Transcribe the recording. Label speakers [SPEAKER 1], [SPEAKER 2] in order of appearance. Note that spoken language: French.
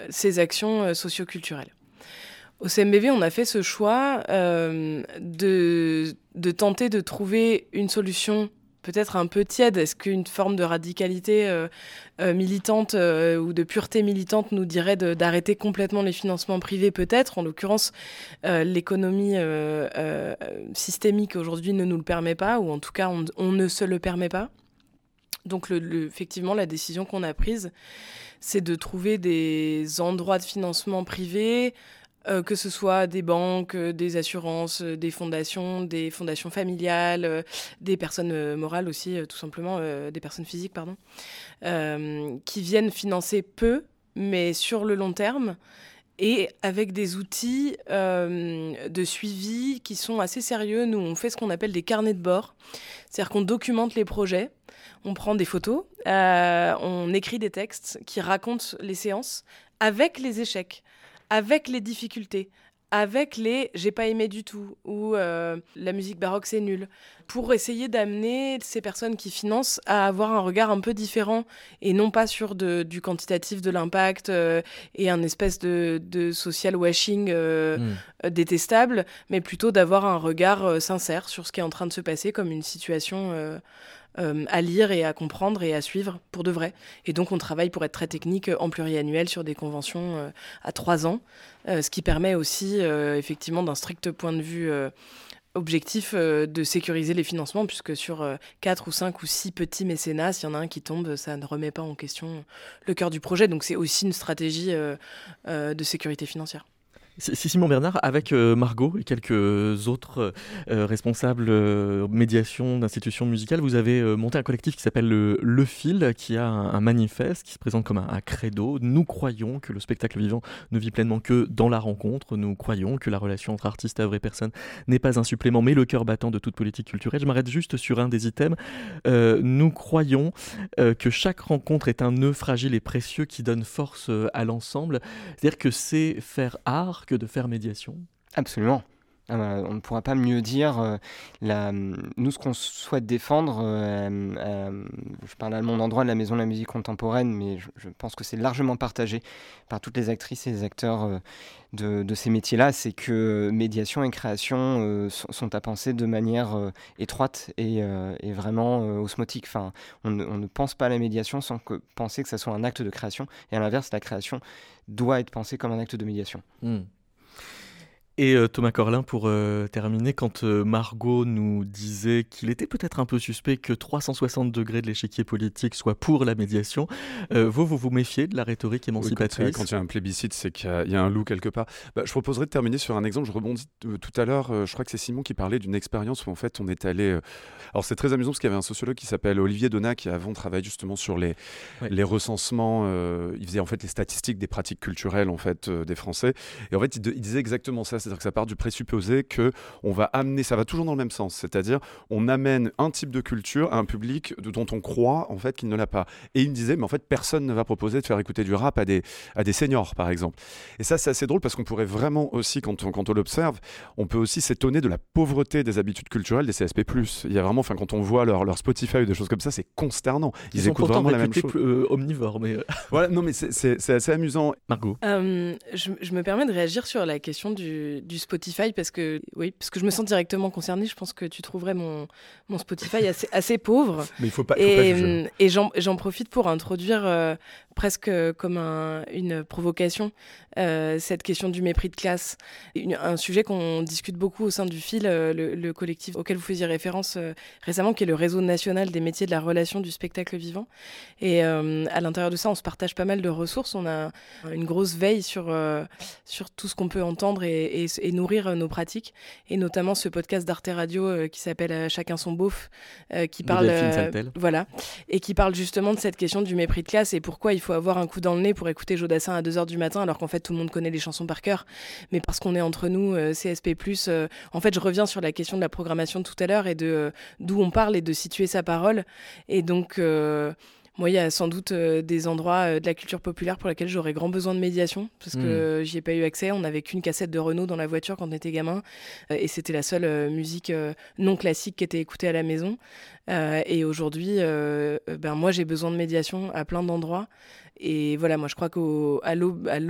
[SPEAKER 1] ces actions socioculturelles. Au CMBV, on a fait ce choix de tenter de trouver une solution peut-être un peu tiède. Est-ce qu'une forme de radicalité militante ou de pureté militante nous dirait d'arrêter complètement les financements privés? Peut-être. En l'occurrence, l'économie systémique aujourd'hui ne nous le permet pas, ou en tout cas, on ne se le permet pas. Donc, effectivement, la décision qu'on a prise, c'est de trouver des endroits de financement privés, que ce soit des banques, des assurances, des fondations familiales, des personnes morales aussi, tout simplement, des personnes physiques, pardon, qui viennent financer peu, mais sur le long terme, et avec des outils de suivi qui sont assez sérieux. Nous, on fait ce qu'on appelle des carnets de bord, c'est-à-dire qu'on documente les projets, on prend des photos, on écrit des textes qui racontent les séances avec les échecs, avec les difficultés, avec les « j'ai pas aimé du tout » ou la musique baroque c'est nul, pour essayer d'amener ces personnes qui financent à avoir un regard un peu différent et non pas sur du quantitatif, de l'impact et un espèce de social washing détestable, mais plutôt d'avoir un regard sincère sur ce qui est en train de se passer comme une situation à lire et à comprendre et à suivre pour de vrai. Et donc on travaille, pour être très technique, en pluriannuel sur des conventions à 3 ans, ce qui permet aussi effectivement d'un strict point de vue objectif de sécuriser les financements, puisque sur 4 ou 5 ou 6 petits mécénats, s'il y en a un qui tombe, ça ne remet pas en question le cœur du projet. Donc c'est aussi une stratégie de sécurité financière.
[SPEAKER 2] Simon Bernard, avec Margot et quelques autres responsables médiation d'institutions musicales, vous avez monté un collectif qui s'appelle Le Fil, qui a un manifeste qui se présente comme un credo. Nous croyons que le spectacle vivant ne vit pleinement que dans la rencontre. Nous croyons que la relation entre artiste, œuvre et personne n'est pas un supplément, mais le cœur battant de toute politique culturelle. Je m'arrête juste sur un des items. Nous croyons que chaque rencontre est un nœud fragile et précieux qui donne force à l'ensemble. C'est-à-dire que c'est faire art que de faire médiation.
[SPEAKER 3] Absolument. On ne pourra pas mieux dire. Nous, ce qu'on souhaite défendre, je parle à mon endroit de la Maison de la musique contemporaine, mais je pense que c'est largement partagé par toutes les actrices et les acteurs de ces métiers-là, c'est que médiation et création sont à penser de manière étroite et vraiment osmotique. Enfin, on ne pense pas à la médiation sans penser que ça soit un acte de création, et à l'inverse, la création doit être pensée comme un acte de médiation.
[SPEAKER 2] Et Thomas Corlin, pour terminer, quand Margot nous disait qu'il était peut-être un peu suspect que 360 degrés de l'échiquier politique soit pour la médiation, vous méfiez de la rhétorique émancipatrice?
[SPEAKER 4] Oui, quand il y a un plébiscite, c'est qu'il y a un loup quelque part. Je proposerais de terminer sur un exemple. Je rebondis tout à l'heure, je crois que c'est Simon qui parlait d'une expérience où en fait on est allé... Alors c'est très amusant parce qu'il y avait un sociologue qui s'appelle Olivier Donat qui avant travaillait justement sur les recensements. Il faisait en fait les statistiques des pratiques culturelles en fait des Français. Et en fait il disait exactement ça. C'est-à-dire que ça part du présupposé qu'on va amener, ça va toujours dans le même sens, c'est-à-dire on amène un type de culture à un public dont on croit en fait qu'il ne l'a pas. Et il me disait, mais en fait personne ne va proposer de faire écouter du rap à des seniors par exemple. Et ça c'est assez drôle parce qu'on pourrait vraiment aussi, quand on l'observe, on peut aussi s'étonner de la pauvreté des habitudes culturelles des CSP+. Il y a vraiment, quand on voit leur Spotify ou des choses comme ça, c'est consternant. Ils écoutent vraiment la même chose.
[SPEAKER 2] Omnivores, mais...
[SPEAKER 4] Voilà, non mais c'est assez amusant.
[SPEAKER 2] Margot.
[SPEAKER 1] Je me permets de réagir sur la question du Spotify parce que je me sens directement concernée. Je pense que tu trouverais mon Spotify assez pauvre.
[SPEAKER 4] Mais il faut pas juger.
[SPEAKER 1] Et j'en profite pour introduire presque comme une provocation cette question du mépris de classe. Un sujet qu'on discute beaucoup au sein du Fil, le collectif auquel vous faisiez référence récemment, qui est le réseau national des métiers de la relation du spectacle vivant. Et à l'intérieur de ça, on se partage pas mal de ressources. On a une grosse veille sur tout ce qu'on peut entendre et nourrir nos pratiques. Et notamment ce podcast d'Arte Radio qui s'appelle Chacun son beauf, qui parle et qui parle justement de cette question du mépris de classe et pourquoi il faut avoir un coup dans le nez pour écouter Jodassin à 2h du matin alors qu'en fait tout le monde connaît les chansons par cœur, mais parce qu'on est entre nous, CSP+. En fait, je reviens sur la question de la programmation de tout à l'heure et de d'où on parle et de situer sa parole. Et donc, moi, il y a sans doute des endroits de la culture populaire pour lesquels j'aurais grand besoin de médiation, parce que j'y ai pas eu accès. On n'avait qu'une cassette de Renaud dans la voiture quand on était gamin, et c'était la seule musique non classique qui était écoutée à la maison. Et aujourd'hui, moi, j'ai besoin de médiation à plein d'endroits. Et voilà, moi, je crois qu'à l'aube